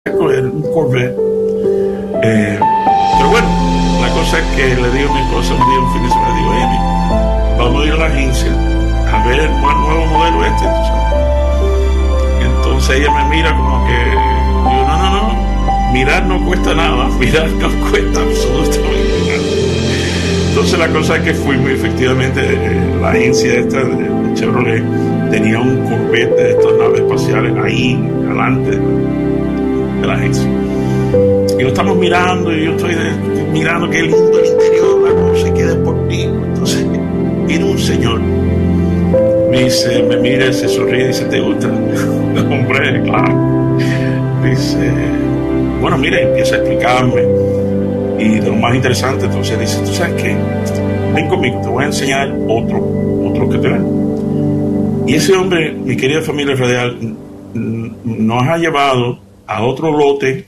coger un Corvette. Pero bueno, la cosa es que le digo a mi esposa un día, un fin de semana, digo, Amy, vamos a ir a la agencia a ver el nuevo modelo ¿tú sabes? Entonces ella me mira como que, digo, no, mirar no cuesta nada, mirar no cuesta absolutamente nada. Entonces la cosa es que fuimos, efectivamente, la agencia esta de Chevrolet tenía un Corvette de estas naves espaciales ahí, adelante de la agencia. Y lo estamos mirando y yo estoy mirando qué lindo el interior, la cosa, y qué deportivo. Entonces viene un señor, me mira, se sonríe y dice, ¿te gusta? Hombre, claro. Dice, bueno, mira, empieza a explicarme. Y de lo más interesante, entonces dice, ¿tú sabes qué? Ven conmigo, te voy a enseñar otro que te ven. Y ese hombre, mi querida familia radial, nos ha llevado a otro lote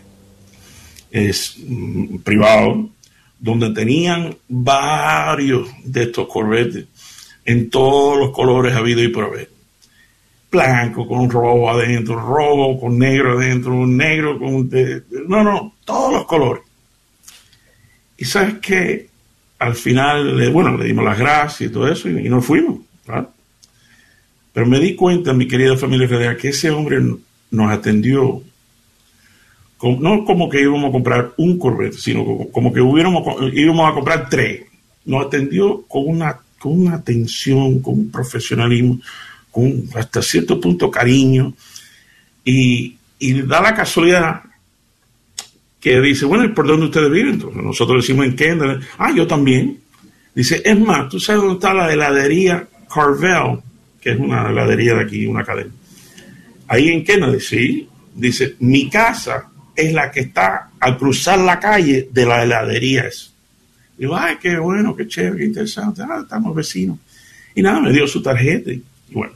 privado, donde tenían varios de estos Corvettes en todos los colores habidos y por haber. Blanco con rojo adentro, rojo con negro adentro, negro con... todos los colores. Y sabes que al final, le dimos las gracias y todo eso y nos fuimos, ¿verdad? Pero me di cuenta, mi querida familia federal, que ese hombre nos atendió no como que íbamos a comprar un Corvette, sino como que íbamos a comprar 3. Nos atendió con una atención, con un profesionalismo, con hasta cierto punto cariño, y da la casualidad que dice, bueno, ¿y por dónde ustedes viven? Entonces nosotros decimos en Kendall. Yo también. Dice, es más, ¿tú sabes dónde está la heladería Carvel? Que es una heladería de aquí, una cadena. Ahí en Kennedy, sí. Dice, mi casa es la que está al cruzar la calle de la heladería. Digo, qué bueno, qué chévere, qué interesante. Estamos vecinos. Y nada, me dio su tarjeta. Y bueno,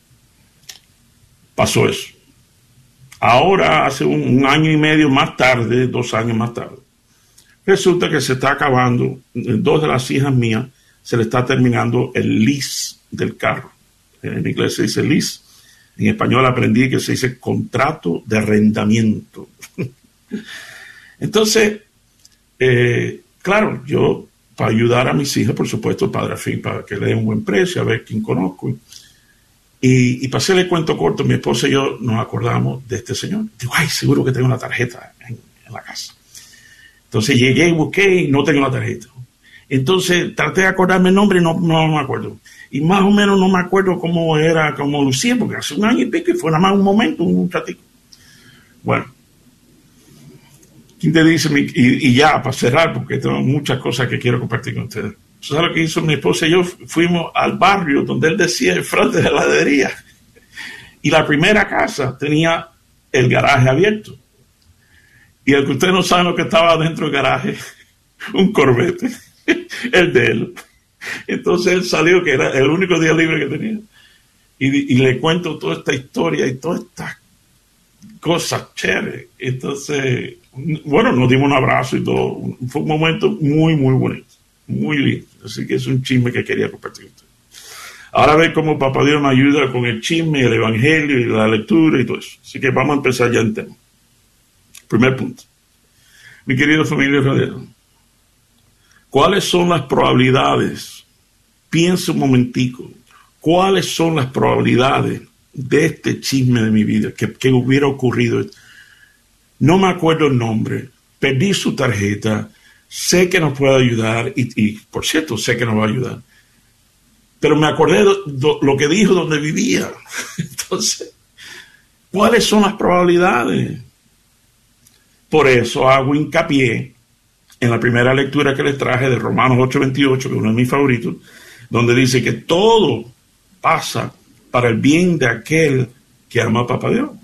pasó eso. Ahora, hace un año y medio más tarde, 2 años más tarde, resulta que se está acabando, 2 de las hijas mías, se le está terminando el lease del carro. En inglés se dice lease. En español aprendí que se dice contrato de arrendamiento. Entonces, claro, yo, para ayudar a mis hijas, por supuesto, para que le den un buen precio, a ver quién conozco. Y para hacerle cuento corto, mi esposa y yo nos acordamos de este señor. Digo, seguro que tengo una tarjeta en la casa. Entonces llegué y busqué y no tengo la tarjeta. Entonces traté de acordarme el nombre y no me acuerdo. Y más o menos no me acuerdo cómo era, cómo lucía, porque hace 1 año y pico y fue nada más un momento, un ratito. Bueno, ¿quién te dice? Y ya, para cerrar, porque tengo muchas cosas que quiero compartir con ustedes. ¿Sabes lo que hizo mi esposa y yo? Fuimos al barrio donde él decía, el frente de la heladería. Y la primera casa tenía el garaje abierto. Y el que ustedes no saben lo que estaba dentro del garaje, un Corvette, el de él. Entonces él salió, que era el único día libre que tenía. Y le cuento toda esta historia y todas estas cosas chéveres. Entonces, bueno, nos dimos un abrazo y todo. Fue un momento muy, muy bonito. Muy lindo. Así que es un chisme que quería compartir con ustedes. Ahora ve cómo Papá Dios me ayuda con el chisme, el evangelio y la lectura y todo eso. Así que vamos a empezar ya el tema. Primer punto. Mi querido familia radial, ¿cuáles son las probabilidades? Piensa un momentico. ¿Cuáles son las probabilidades de este chisme de mi vida? Que hubiera ocurrido. No me acuerdo el nombre. Perdí su tarjeta. Sé que nos puede ayudar. Y por cierto, sé que nos va a ayudar. Pero me acordé de lo que dijo donde vivía. Entonces, ¿cuáles son las probabilidades? Por eso hago hincapié en la primera lectura que les traje de Romanos 8:28, que es uno de mis favoritos, donde dice que todo pasa para el bien de aquel que ama a Papá Dios.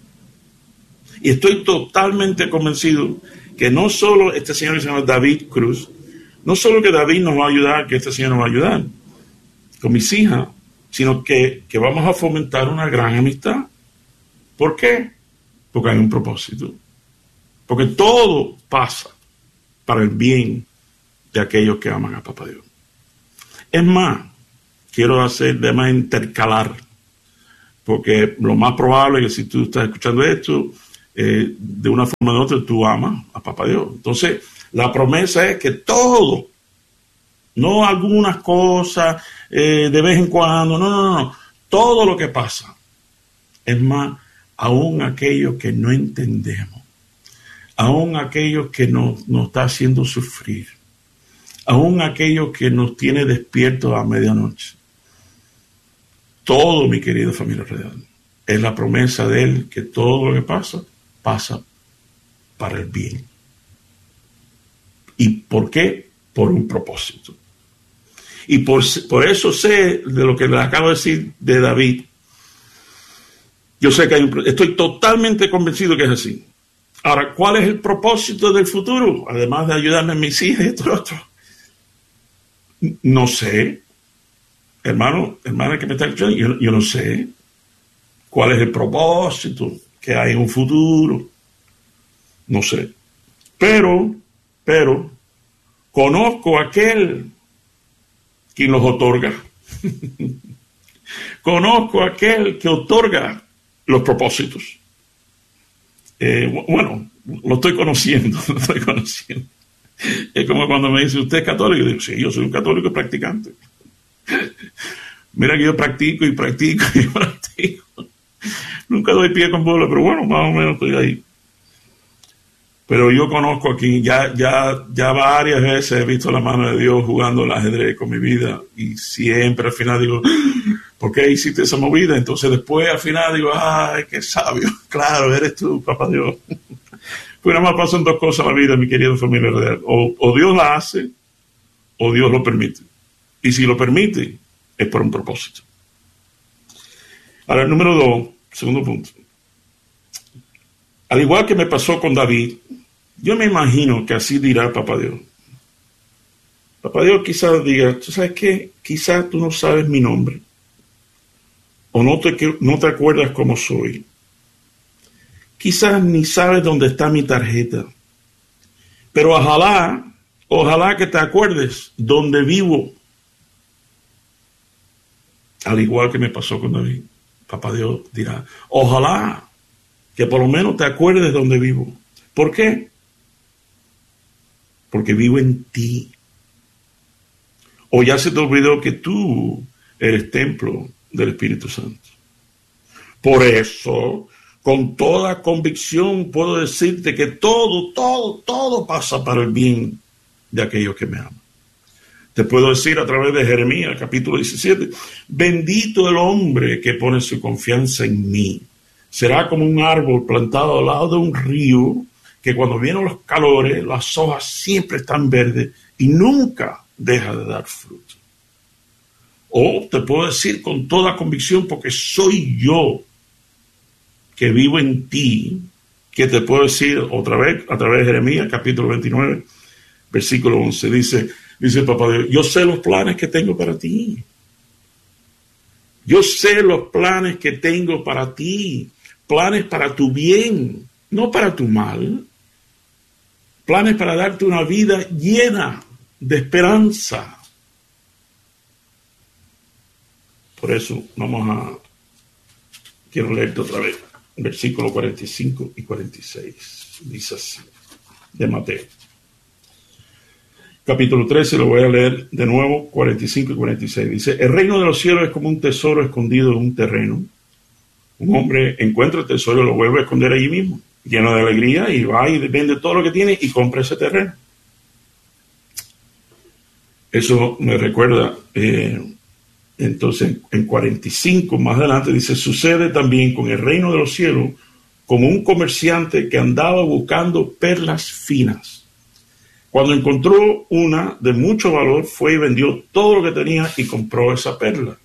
Y estoy totalmente convencido que no solo este señor que se llama David Cruz, no solo que David nos va a ayudar, que este señor nos va a ayudar con mis hijas, sino que vamos a fomentar una gran amistad. ¿Por qué? Porque hay un propósito. Porque todo pasa para el bien de aquellos que aman a Papá Dios. Es más, quiero además intercalar, porque lo más probable es que si tú estás escuchando esto, de una forma u otra tú amas a Papá Dios. Entonces, la promesa es que todo, no algunas cosas de vez en cuando, no. Todo lo que pasa. Es más, aún aquello que no entendemos, aún aquello que nos está haciendo sufrir, aún aquello que nos tiene despiertos a medianoche. Todo, mi querida familia real, es la promesa de Él que todo lo que pasa, pasa para el bien. ¿Y por qué? Por un propósito. Y por eso sé de lo que le acabo de decir de David. Yo sé que estoy totalmente convencido que es así. Ahora, ¿cuál es el propósito del futuro? Además de ayudarme a mis hijas y esto y otro. No sé. Hermana que me está escuchando, yo no sé cuál es el propósito que hay en un futuro. No sé. Pero, conozco a aquel quien los otorga. Conozco a aquel que otorga los propósitos. Bueno, lo estoy conociendo. Es como cuando me dice, ¿usted es católico? Yo digo, sí, yo soy un católico practicante. Mira que yo practico. Nunca doy pie con bola, pero bueno, más o menos estoy ahí. Pero yo conozco aquí, ya varias veces he visto la mano de Dios jugando el ajedrez con mi vida y siempre al final digo, ¿por qué hiciste esa movida? Entonces después al final digo, ¡ay, qué sabio! Claro, eres tú, Papá Dios. Pues nada más pasan dos cosas en la vida, mi querida familia real. O Dios la hace o Dios lo permite. Y si lo permite, es por un propósito. Ahora, el número 2, segundo punto. Al igual que me pasó con David, yo me imagino que así dirá Papá Dios. Papá Dios quizás diga, ¿tú sabes qué? Quizás tú no sabes mi nombre. O no te acuerdas cómo soy. Quizás ni sabes dónde está mi tarjeta. Pero ojalá que te acuerdes dónde vivo. Al igual que me pasó con David. Papá Dios dirá, ojalá que por lo menos te acuerdes dónde vivo. ¿Por qué? Porque vivo en ti. O ya se te olvidó que tú eres templo del Espíritu Santo. Por eso, con toda convicción puedo decirte que todo pasa para el bien de aquellos que me aman. Te puedo decir a través de Jeremías, capítulo 17, bendito el hombre que pone su confianza en mí. Será como un árbol plantado al lado de un río, que cuando vienen los calores, las hojas siempre están verdes y nunca deja de dar fruto. O te puedo decir con toda convicción, porque soy yo que vivo en ti, que te puedo decir otra vez, a través de Jeremías, capítulo 29, versículo 11, dice Papá Dios, yo sé los planes que tengo para ti. Yo sé los planes que tengo para ti. Planes para tu bien, no para tu mal. Planes para darte una vida llena de esperanza. Por eso quiero leerte otra vez, versículos 45 y 46. Dice así, de Mateo. Capítulo 13, lo voy a leer de nuevo, 45 y 46. Dice, el reino de los cielos es como un tesoro escondido en un terreno. Un hombre encuentra el tesoro y lo vuelve a esconder allí mismo, lleno de alegría, y va y vende todo lo que tiene y compra ese terreno. Eso me recuerda, entonces en 45 más adelante dice, sucede también con el reino de los cielos como un comerciante que andaba buscando perlas finas. Cuando encontró una de mucho valor, fue y vendió todo lo que tenía y compró esa perla.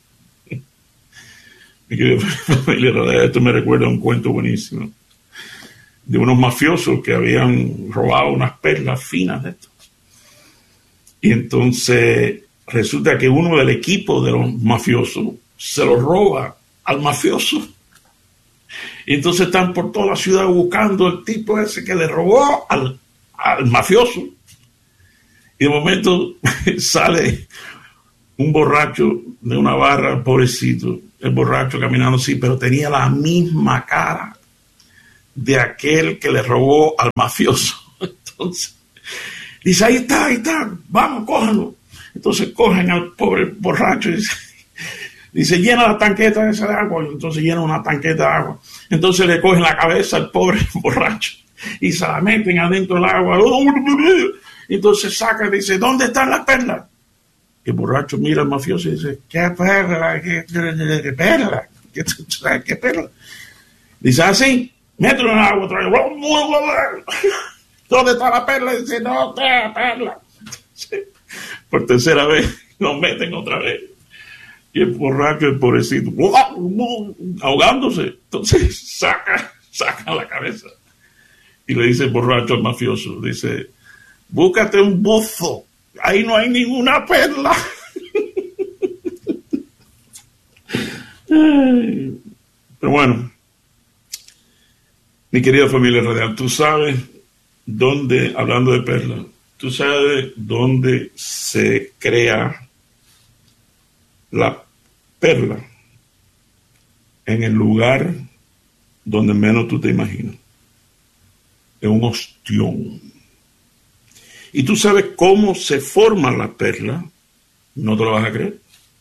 Esto me recuerda a un cuento buenísimo de unos mafiosos que habían robado unas perlas finas de estos. Y entonces resulta que uno del equipo de los mafiosos se lo roba al mafioso. Y entonces están por toda la ciudad buscando el tipo ese que le robó al mafioso. Y de momento sale un borracho de una barra, pobrecito, el borracho caminando así, pero tenía la misma cara, de aquel que le robó al mafioso. Entonces, dice, ahí está, vamos, cójanlo. Entonces cogen al pobre borracho y dice, llena la tanqueta esa de agua. Entonces llena una tanqueta de agua. Entonces le cogen la cabeza al pobre borracho y se la meten adentro del agua. Entonces saca y dice, ¿dónde están las perlas? El borracho mira al mafioso y dice, ¿qué perla? ¿Qué perla? ¿Qué perla? Dice, así, mételo en el agua otra vez. ¿Dónde está la perla? Dice, no está la perla. Por tercera vez, nos meten otra vez. Y el borracho, el pobrecito, ahogándose. Entonces saca la cabeza. Y le dice el borracho al mafioso, dice, búscate un buzo. Ahí no hay ninguna perla. Pero bueno, mi querida familia radial, tú sabes dónde, hablando de perlas, tú sabes dónde se crea la perla. En el lugar donde menos tú te imaginas. En un ostión. Y tú sabes cómo se forma la perla. No te lo vas a creer.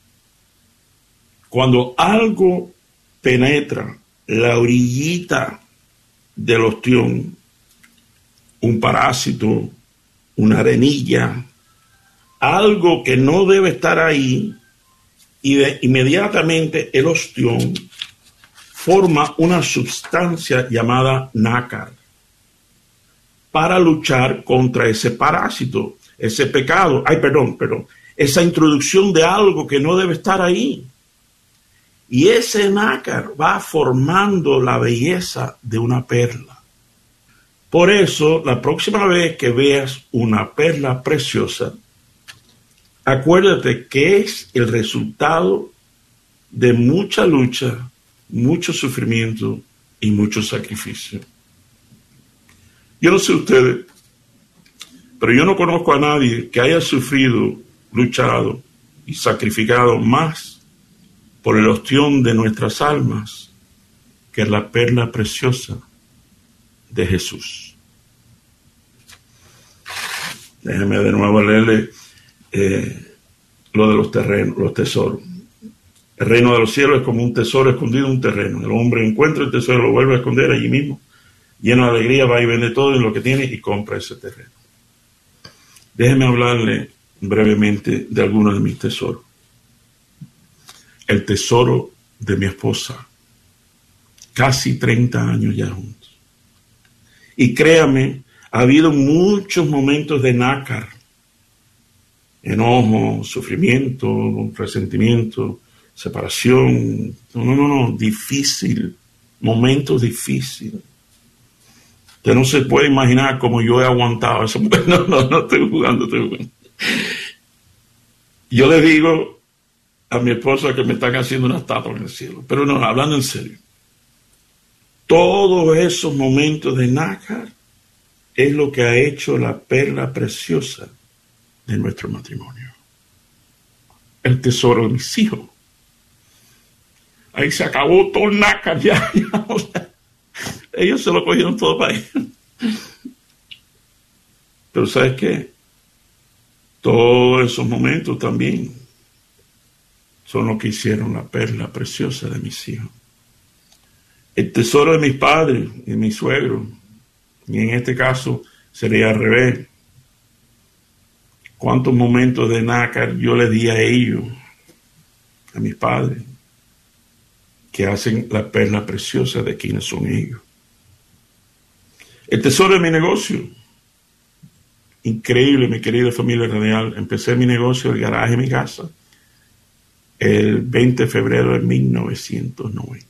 Cuando algo penetra la orillita del ostión, un parásito, una arenilla, algo que no debe estar ahí, y inmediatamente el ostión forma una sustancia llamada nácar para luchar contra ese parásito, ese pecado, esa introducción de algo que no debe estar ahí. Y ese nácar va formando la belleza de una perla. Por eso, la próxima vez que veas una perla preciosa, acuérdate que es el resultado de mucha lucha, mucho sufrimiento y mucho sacrificio. Yo no sé ustedes, pero yo no conozco a nadie que haya sufrido, luchado y sacrificado más por el ostión de nuestras almas que la perla preciosa de Jesús. Déjeme de nuevo leerle lo de los terrenos, los tesoros. El reino de los cielos es como un tesoro escondido en un terreno. El hombre encuentra el tesoro, lo vuelve a esconder allí mismo. Lleno de alegría, va y vende todo en lo que tiene y compra ese terreno. Déjeme hablarle brevemente de algunos de mis tesoros. El tesoro de mi esposa. Casi 30 años ya juntos. Y créame, ha habido muchos momentos de nácar. Enojo, sufrimiento, resentimiento, separación. No, difícil. Momentos difíciles. Usted no se puede imaginar cómo yo he aguantado eso. No, estoy jugando. Yo le digo a mi esposa que me están haciendo una estatua en el cielo. Pero no, hablando en serio. Todos esos momentos de nácar es lo que ha hecho la perla preciosa de nuestro matrimonio. El tesoro de mis hijos. Ahí se acabó todo el nácar ya. O sea, ellos se lo cogieron todo para ellos. Pero ¿sabes qué? Todos esos momentos también son lo que hicieron la perla preciosa de mis hijos. El tesoro de mis padres y de mis suegros. Y en este caso sería al revés. ¿Cuántos momentos de nácar yo le di a ellos, a mis padres, que hacen la perla preciosa de quienes son ellos? El tesoro de mi negocio. Increíble, mi querida familia radial. Empecé mi negocio, el garaje de mi casa, el 20 de febrero de 1990.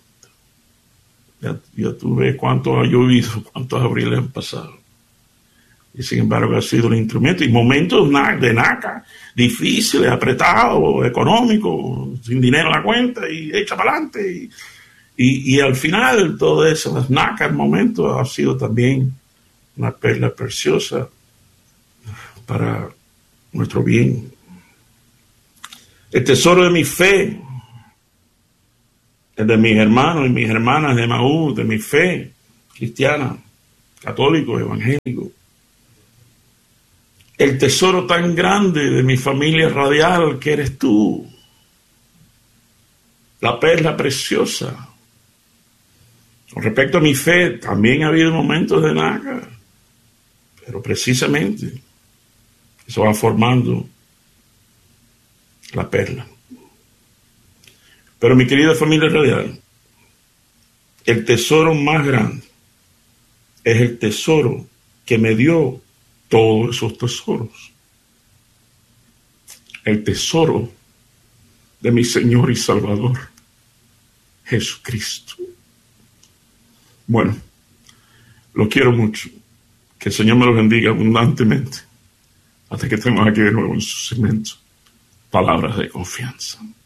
Ya tú ves cuánto ha llovido, cuántos abriles han pasado. Y sin embargo ha sido un instrumento. Y momentos de nácar, difíciles, apretados, económicos, sin dinero en la cuenta y echa para adelante. Y al final todo eso, las nácar momentos, ha sido también una perla preciosa para nuestro bien. El tesoro de mi fe, el de mis hermanos y mis hermanas de Maú, de mi fe, cristiana, católico, evangélico. El tesoro tan grande de mi familia radial que eres tú. La perla preciosa. Con respecto a mi fe, también ha habido momentos de naca, pero precisamente eso va formando la perla. Pero mi querida familia radial, el tesoro más grande es el tesoro que me dio todos esos tesoros. El tesoro de mi Señor y Salvador, Jesucristo. Bueno, lo quiero mucho. Que el Señor me lo bendiga abundantemente. Hasta que estemos aquí de nuevo en su segmento. Palabras de confianza.